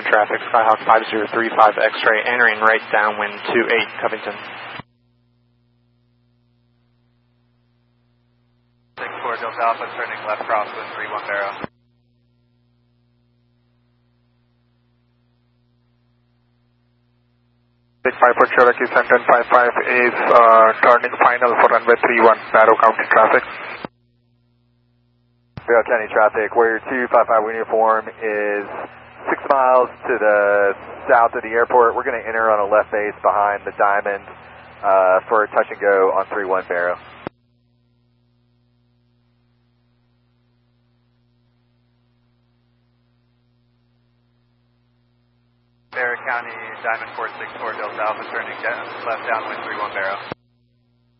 traffic, Skyhawk 5035 X-ray, entering right downwind 28 Covington. 64 Delta Alpha, turning left crosswind 31 Barrow. Big 54 Cherokee Center 55 is turning final for runway 31, Barrow County traffic. Barrow County traffic, Warrior 255 uniform is 6 miles to the south of the airport. We're going to enter on a left base behind the Diamond for a touch and go on 31 Barrow. Barrow County, Diamond 464 Delta Alpha, turning left downwind 31 Barrow.